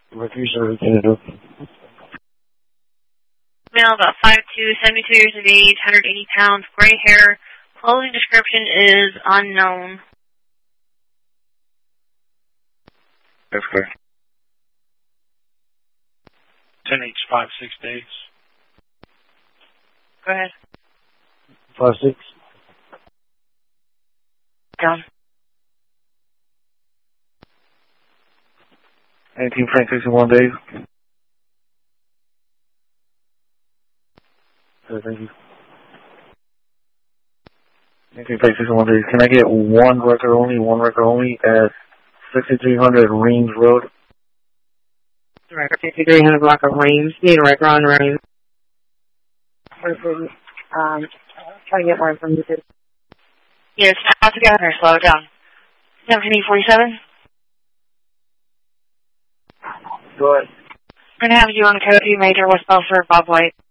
Refuse Canada. Male, about 5'2", 72 years of age, 180 pounds, gray hair. Clothing description is unknown. That's clear. 10H56 days. Go ahead. 5'6". Down. 19 Frank 61 days. Okay, thank you. 19 Frank 61 days. Can I get one record only at 6300 Reams Road? Record 5300 block of Reams. Need a record on Reams. Try to get more information. Yes, all together. Slow it down. 1747. Go ahead. We're going to have you on code 2 Major West Belford, Bob White.